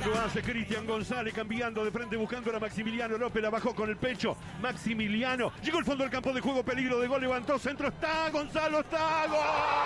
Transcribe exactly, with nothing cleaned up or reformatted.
Lo hace Cristian González cambiando de frente buscando a Maximiliano López. La bajó con el pecho. Maximiliano. Llegó al fondo del campo de juego. Peligro de gol. Levantó centro. Está Gonzalo. Está. ¡Gol!